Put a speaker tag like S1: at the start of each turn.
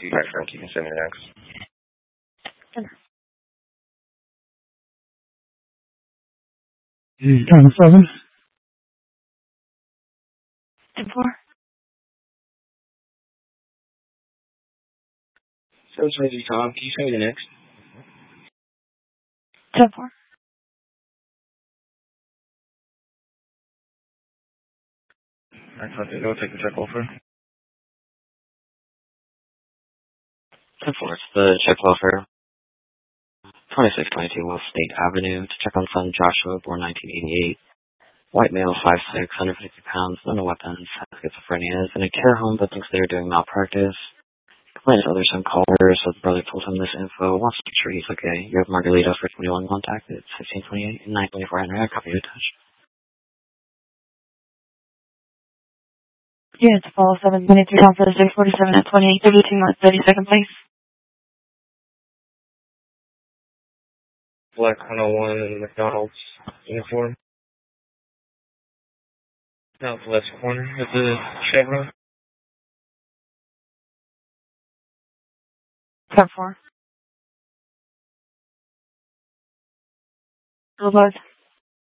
S1: Alright, Frank, you can send me next.
S2: 7.
S3: 10-4.
S1: 720 Tom, can you send me the next?
S3: 10-4.
S1: Alright, so go take the check offer.
S4: 10-4, it's the check welfare. 2622 Wolf State Avenue to check on son Joshua, born 1988. White male, 5'6", 150 pounds, no weapons, has schizophrenia, is in a care home but thinks they're doing malpractice. Complains others some callers, so the brother told him this info, wants to make sure he's okay. You have Margarita for 21 contact, it's 1528 and 924 Henry, I copy you attached.
S3: Yeah, it's fall 723 Tom for the 647 at 2832 months, 32nd place.
S1: Black 101 in McDonald's uniform. Now the left corner of the Chevron.
S3: 10-4. Boulevard.